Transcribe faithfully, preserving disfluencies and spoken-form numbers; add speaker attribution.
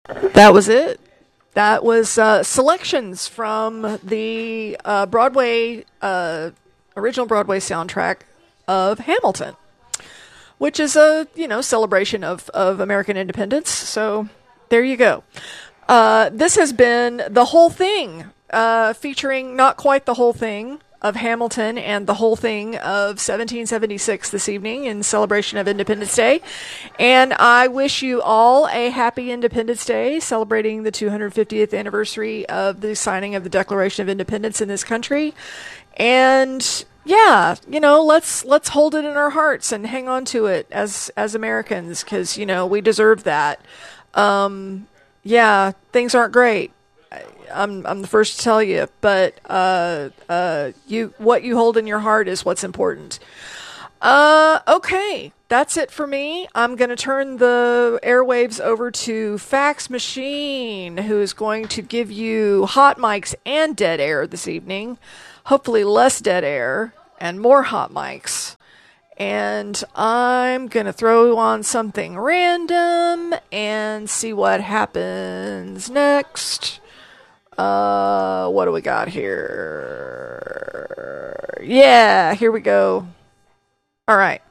Speaker 1: That was it. That was uh, selections from the uh, Broadway, uh, original Broadway soundtrack of Hamilton, which is a, you know, celebration of, of American independence. So there you go. Uh, this has been The Whole Thing, uh, featuring not quite the whole thing of Hamilton and the whole thing of seventeen seventy-six this evening in celebration of Independence Day. And I wish you all a happy Independence Day, celebrating the two hundred fiftieth anniversary of the signing of the Declaration of Independence in this country. And yeah, you know, let's let's hold it in our hearts and hang on to it as as Americans, because, you know, we deserve that. Um, yeah, things aren't great. I'm I'm the first to tell you, but uh, uh, you what you hold in your heart is what's important. Uh, okay, that's it for me. I'm going to turn the airwaves over to Fax Machine, who is going to give you hot mics and dead air this evening. Hopefully less dead air and more hot mics. And I'm going to throw on something random and see what happens next. Uh, what do we got here? Yeah, here we go. All right.